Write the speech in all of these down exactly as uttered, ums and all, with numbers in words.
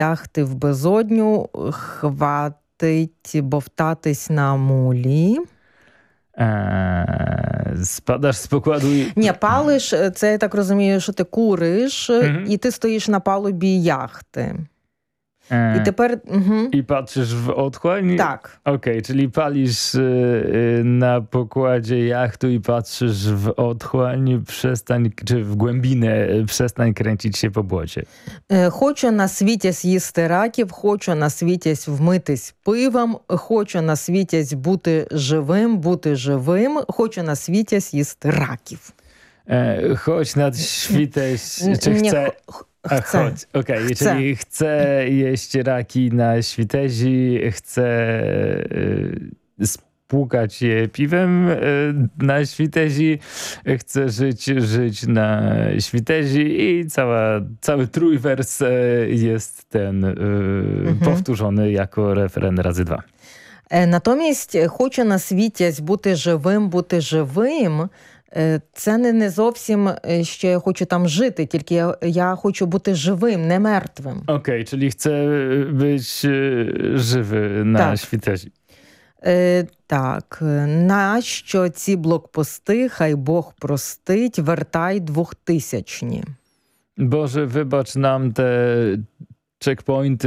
Тягти в безодню, хватить бовтатись на мулі. Е, спадаsz z pokładu i... Ні, палиш, це я так розумію, що ти куриш, Mhm. і ти стоїш на палубі яхти. E, І тепер... Угу. I patrzysz w otchłań? Так. Okej, czyli palisz y, y, na pokładzie jachtu i patrzysz w otchłań, przestań, czy w głębinę, y, przestań kręcić się po błocie. Е, Хочу на світі з'їсти раків, хочу на світі вмитись пивом, хочу на світі бути живим, бути живим, хочу на світі з'їсти раків. E, chodź nad świtę, czy Nie, chce... ch- A chcę. chodź, okej, Chcę. czyli chce jeść raki na świtezi, chce y, spłukać je piwem y, na świtezi, chce żyć, żyć na świtezi i cała, cały trójwers y, jest ten y, Mhm. powtórzony jako refren razy dwa. Е, Натомість хочу на світі бути живим, бути живим. Е, Це не, не зовсім, е, що я хочу там жити, тільки я, я хочу бути живим, не мертвим. Okej, czyli chce być y, żywy na Tak. świtezi. Е, так, е, нащо ці блокпости, хай Бог простить, вертай двохтисячні. Boże, wybacz nam te checkpointy,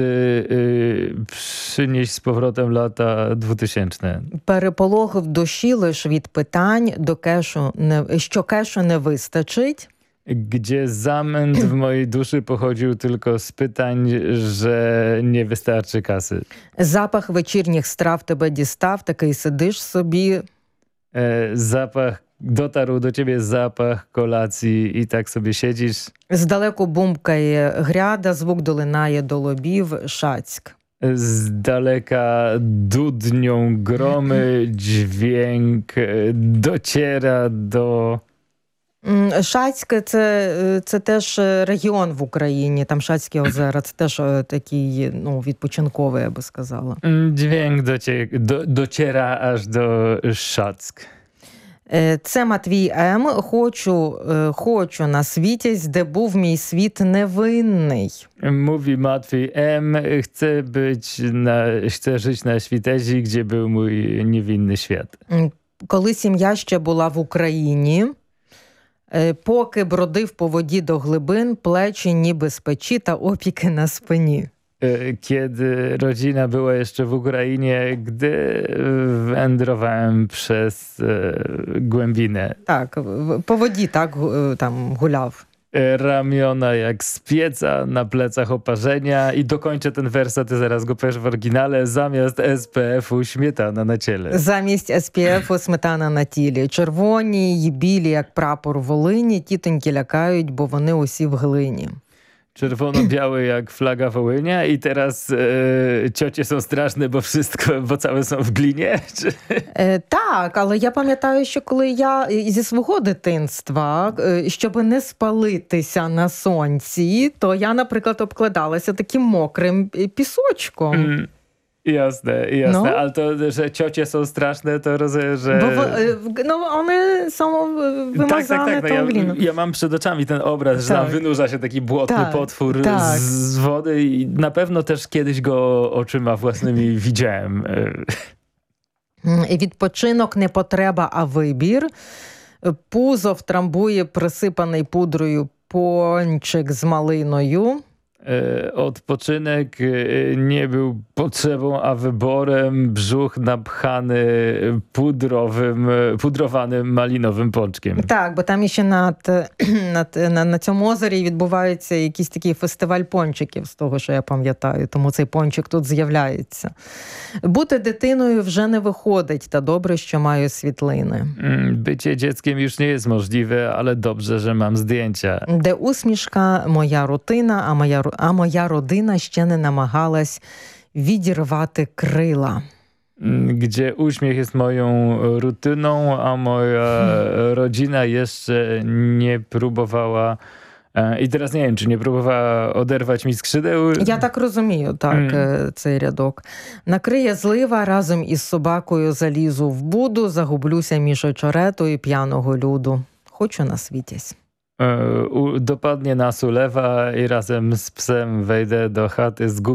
y, przynieś z powrotem lata dwutysięczne. Переполох в душі лиш від питань, до кешу не, що кешу не вистачить. Gdzie zamęt w mojej duszy pochodził tylko z pytań, że nie wystarczy kasy. Запах вечірніх страв тебе дістав, такий сидиш собі. E, zapach, dotarł do ciebie zapach kolacji i tak sobie siedzisz. Здалеку бумкає гряда, звуk долинає до лобів, Шацьк. Z daleka dudnią gromy, dźwięk e, dociera do... М, Шацьк – це, це теж регіон в Україні, там Шацькі озера, це теж е, такий, ну, відпочинковий, я би сказала. Dźwięk docie, do, dociera aż do Szack. Е, Це Матвій М. Хочу, е, хочу на світі, де був мій світ невинний. Mówi Matwiej M. Chcę być na, chcę żyć na świtezi, gdzie był mój niewinny świat. М, Коли сім'я ще була в Україні, е, поки бродив по воді до глибин, плечі ніби з печі та опіки на спині. E, Kiedy rodzina była jeszcze w Ukrainie, gdy wędrowałem przez e, głębinę. Так, в- по воді так гу- там гуляв. E, Ramiona jak z pieca, na plecach oparzenia i dokończę ten werset, ty zaraz go powiesz w oryginale, zamiast S P F-u śmietana na ciele. Замість ес пі еф сметана на тілі. Червоні й білі, як прапор Волині, тітоньки лякають, бо вони усі в глині. Czerwono-biały jak flaga Wołynia i teraz e, ciocie są straszne, bo wszystko, bo całe są w glinie? Czy... Е, так, але я пам'ятаю, що коли я е, зі свого дитинства, е, щоб не спалитися на сонці, то я, наприклад, обкладалася таким мокрим е, пісочком. Mm, jasne, jasne, No. ale to, że ciocie są straszne, to rozumiem, że... Бо в- е, в- ну, вони są е, Tak, tak, вимазане tak. No tą ja, гліну. ja mam przed oczami ten obraz, że tam Tak. wynurza się taki błotny Tak, potwór tak. z, z wody i na pewno też kiedyś go oczyma własnymi widziałem. М, і Відпочинок не потреба, а вибір. Е, Пузо втрамбує присипаний пудрою пончик з малиною. E, Odpoczynek e, nie był potrzebą, a wyborem. Brzuch napchany pudrowym, e, pudrowanym malinowym pączkiem. Так, бо там ще над, над, на, на цьому озері відбувається якийсь такий фестиваль пончиків, з того, що я пам'ятаю, тому цей пончик тут з'являється. Бути дитиною вже не виходить, та добре, що маю світлини. Mm, Bycie dzieckiem już nie jest możliwe, ale dobrze, że mam zdjęcia. Де усмішка, моя рутина, а моя, ру- а моя родина ще не намагалась відірвати крила. Mm, Gdzie uśmiech jest moją rutyną, a moja rodzina jeszcze nie próbowała. e, I teraz nie wiem, czy nie próbowała oderwać mi skrzydeł. Я так розумію, так, Мгм. е, цей рядок. Накриє злива, разом із собакою залізу в буду, загублюся між очерету і п'яного люду. Хочу насвітясь. e, u, dopadnie nas ulewa i razem z psem wejdę do chaty, zgubię